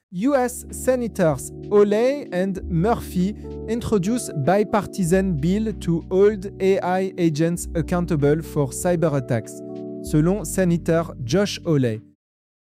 US Senators Hawley and Murphy introduce bipartisan bill to hold AI agents accountable for cyber attacks, selon sénateur Josh Hawley.